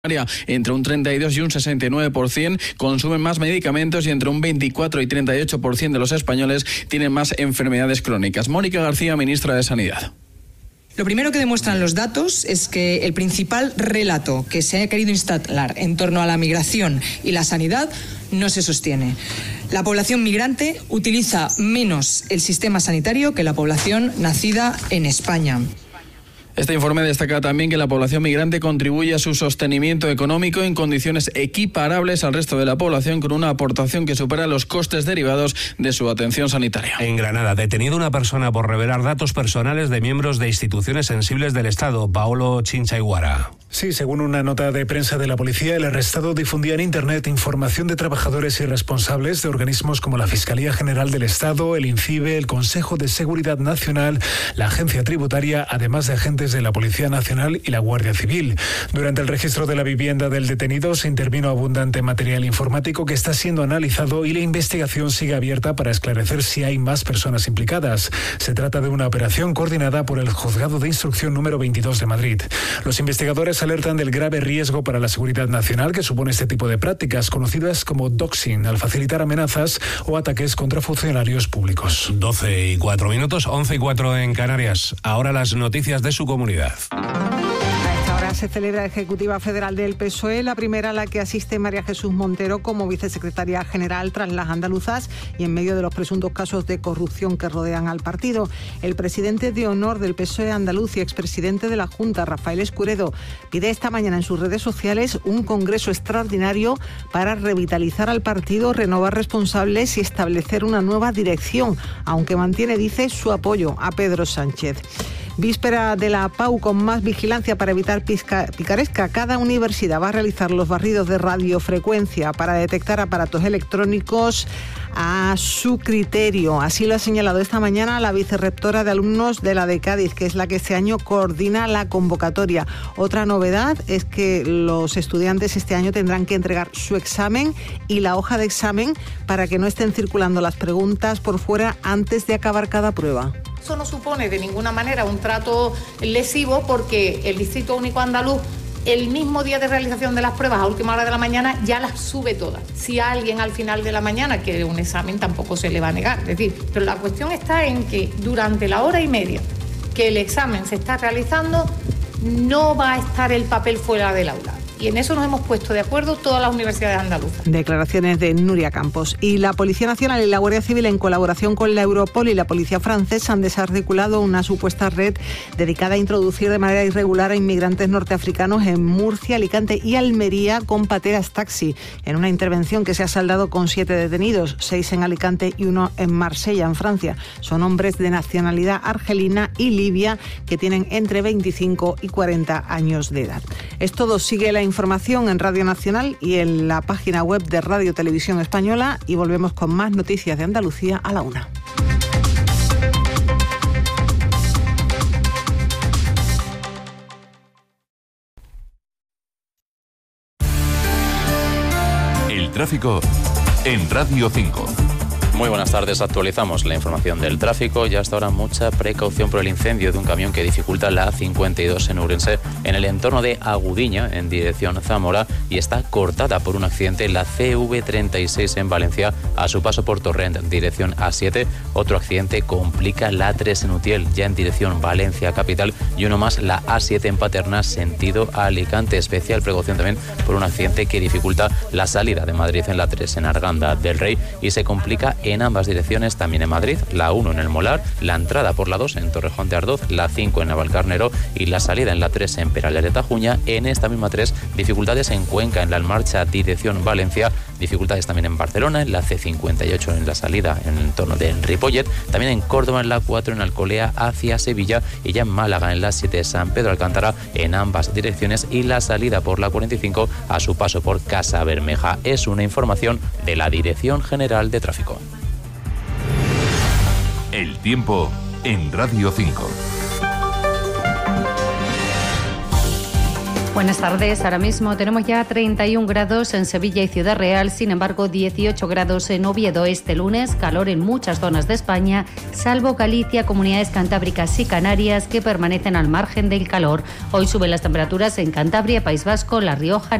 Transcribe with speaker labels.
Speaker 1: entre un 32 y un 69% consumen más medicamentos y entre un 24 y 38% de los españoles tienen más enfermedades crónicas. Mónica García, ministra de Sanidad.
Speaker 2: Lo primero que demuestran los datos es que el principal relato que se ha querido instalar en torno a la migración y la sanidad no se sostiene. La población migrante utiliza menos el sistema sanitario que la población nacida en España.
Speaker 1: Este informe destaca también que la población migrante contribuye a su sostenimiento económico en condiciones equiparables al resto de la población, con una aportación que supera los costes derivados de su atención sanitaria.
Speaker 3: En Granada, detenido una persona por revelar datos personales de miembros de instituciones sensibles del Estado. Paolo Chinchaiguara.
Speaker 4: Sí, según una nota de prensa de la policía, el arrestado difundía en Internet información de trabajadores y responsables de organismos como la Fiscalía General del Estado, el INCIBE, el Consejo de Seguridad Nacional, la Agencia Tributaria, además de agentes de la Policía Nacional y la Guardia Civil. Durante el registro de la vivienda del detenido se intervino abundante material informático que está siendo analizado y la investigación sigue abierta para esclarecer si hay más personas implicadas. Se trata de una operación coordinada por el Juzgado de Instrucción número 22 de Madrid. Los investigadores alertan del grave riesgo para la seguridad nacional que supone este tipo de prácticas, conocidas como doxing, al facilitar amenazas o ataques contra funcionarios públicos.
Speaker 3: 12:04, 11:04 en Canarias. Ahora las noticias de su comunidad.
Speaker 5: A esta hora se celebra la Ejecutiva Federal del PSOE, la primera a la que asiste María Jesús Montero como vicesecretaria general tras las andaluzas y en medio de los presuntos casos de corrupción que rodean al partido. El presidente de honor del PSOE andaluz y expresidente de la Junta, Rafael Escuredo, pide esta mañana en sus redes sociales un congreso extraordinario para revitalizar al partido, renovar responsables y establecer una nueva dirección, aunque mantiene, dice, su apoyo a Pedro Sánchez. Víspera de la PAU con más vigilancia para evitar picaresca. Cada universidad va a realizar los barridos de radiofrecuencia para detectar aparatos electrónicos a su criterio. Así lo ha señalado esta mañana la vicerrectora de alumnos de la de Cádiz, que es la que este año coordina la convocatoria. Otra novedad es que los estudiantes este año tendrán que entregar su examen y la hoja de examen para que no estén circulando las preguntas por fuera antes de acabar cada prueba.
Speaker 6: Eso no supone de ninguna manera un trato lesivo porque el Distrito Único Andaluz, el mismo día de realización de las pruebas a última hora de la mañana, ya las sube todas. Si alguien al final de la mañana quiere un examen, tampoco se le va a negar. Es decir, pero la cuestión está en que durante la hora y media que el examen se está realizando, no va a estar el papel fuera del aula. Y en eso nos hemos puesto de acuerdo todas las universidades andaluzas.
Speaker 5: Declaraciones de Nuria Campos. Y la Policía Nacional y la Guardia Civil, en colaboración con la Europol y la Policía Francesa, han desarticulado una supuesta red dedicada a introducir de manera irregular a inmigrantes norteafricanos en Murcia, Alicante y Almería con pateras taxi, en una intervención que se ha saldado con 7 detenidos, 6 en Alicante y 1 en Marsella, en Francia. Son hombres de nacionalidad argelina y libia que tienen entre 25 y 40 años de edad. Es todo. Sigue la información en Radio Nacional y en la página web de Radio Televisión Española, y volvemos con más noticias de Andalucía a la 1.
Speaker 7: El tráfico en Radio 5.
Speaker 8: Muy buenas tardes, actualizamos la información del tráfico y hasta ahora mucha precaución por el incendio de un camión que dificulta la A52 en Ourense, en el entorno de Agudiña, en dirección Zamora, y está cortada por un accidente la CV36 en Valencia, a su paso por Torrent, dirección A7. Otro accidente complica la A3 en Utiel, ya en dirección Valencia capital, y uno más la A7 en Paterna, sentido Alicante. Especial precaución también por un accidente que dificulta la salida de Madrid en la A3 en Arganda del Rey, y se complica en ambas direcciones también en Madrid, la 1 en el Molar, la entrada por la 2 en Torrejón de Ardoz, la 5 en Navalcarnero y la salida en la 3 en Peralta de Tajuña. En esta misma 3, dificultades en Cuenca, en la Almarcha, dirección Valencia, dificultades también en Barcelona, en la C58 en la salida en el entorno de Ripollet, también en Córdoba en la 4 en Alcolea hacia Sevilla, y ya en Málaga en la 7 San Pedro Alcántara en ambas direcciones, y la salida por la 45 a su paso por Casa Bermeja. Es una información de la Dirección General de Tráfico.
Speaker 7: El tiempo en Radio 5.
Speaker 9: Buenas tardes. Ahora mismo tenemos ya 31 grados en Sevilla y Ciudad Real, sin embargo 18 grados en Oviedo. Este lunes, calor en muchas zonas de España, salvo Galicia, comunidades cantábricas y Canarias, que permanecen al margen del calor. Hoy suben las temperaturas en Cantabria, País Vasco, La Rioja,